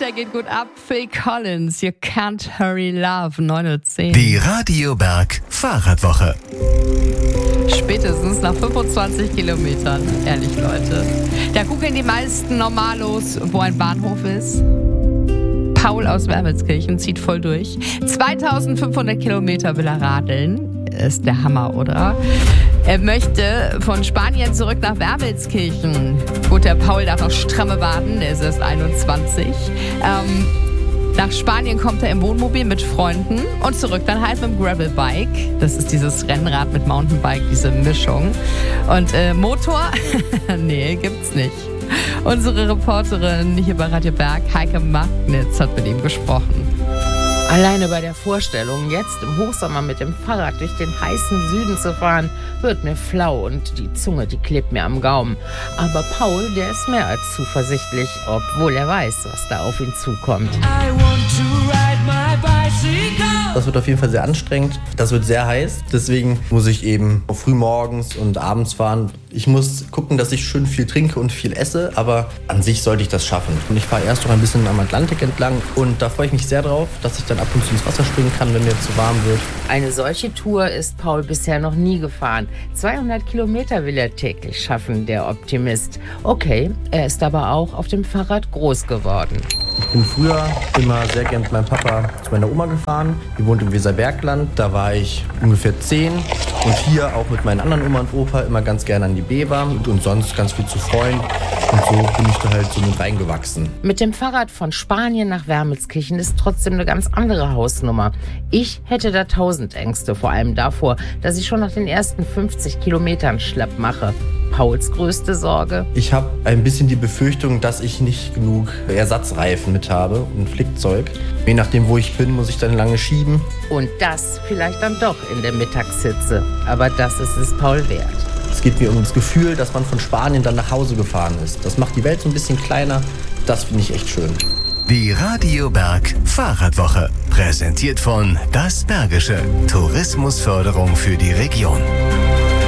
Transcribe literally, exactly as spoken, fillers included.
der geht gut ab. Phil Collins, You Can't Hurry Love, neun Uhr zehn. Die Radio Berg Fahrradwoche. Spätestens nach fünfundzwanzig Kilometern, ehrlich Leute. Da gucken die meisten Normalos, wo ein Bahnhof ist. Paul aus Wermelskirchen zieht voll durch. zweitausendfünfhundert Kilometer will er radeln. Ist der Hammer, oder? Er möchte von Spanien zurück nach Wermelskirchen. Gut, der Paul darf noch stramme Waden, der ist erst einundzwanzig. Ähm, nach Spanien kommt er im Wohnmobil mit Freunden und zurück dann halt mit dem Gravelbike. Das ist dieses Rennrad mit Mountainbike, diese Mischung. Und äh, Motor? Nee, gibt's nicht. Unsere Reporterin hier bei Radio Berg, Heike Magnitz, hat mit ihm gesprochen. Alleine bei der Vorstellung, jetzt im Hochsommer mit dem Fahrrad durch den heißen Süden zu fahren, wird mir flau und die Zunge, die klebt mir am Gaumen. Aber Paul, der ist mehr als zuversichtlich, obwohl er weiß, was da auf ihn zukommt. I want to ride my bicycle. Das wird auf jeden Fall sehr anstrengend. Das wird sehr heiß. Deswegen muss ich eben früh morgens und abends fahren. Ich muss gucken, dass ich schön viel trinke und viel esse, aber an sich sollte ich das schaffen. Und ich fahre erst noch ein bisschen am Atlantik entlang und da freue ich mich sehr drauf, dass ich dann ab und zu ins Wasser springen kann, wenn mir zu warm wird. Eine solche Tour ist Paul bisher noch nie gefahren. zweihundert Kilometer will er täglich schaffen, der Optimist. Okay, er ist aber auch auf dem Fahrrad groß geworden. Ich bin früher immer sehr gern mit meinem Papa zu meiner Oma gefahren. Die wohnt im Weserbergland, da war ich ungefähr zehn. Und hier auch mit meinen anderen Oma und Opa immer ganz gerne an die Bever und sonst ganz viel zu Freunden. Und so bin ich da halt so mit reingewachsen. Mit dem Fahrrad von Spanien nach Wermelskirchen ist trotzdem eine ganz andere Hausnummer. Ich hätte da tausend Ängste, vor allem davor, dass ich schon nach den ersten fünfzig Kilometern schlapp mache. Pauls größte Sorge? Ich habe ein bisschen die Befürchtung, dass ich nicht genug Ersatzreifen mit habe und Flickzeug. Je nachdem, wo ich bin, muss ich dann lange schieben. Und das vielleicht dann doch in der Mittagshitze. Aber das ist es Paul wert. Es geht mir um das Gefühl, dass man von Spanien dann nach Hause gefahren ist. Das macht die Welt so ein bisschen kleiner. Das finde ich echt schön. Die Radio Berg Fahrradwoche. Präsentiert von Das Bergische. Tourismusförderung für die Region.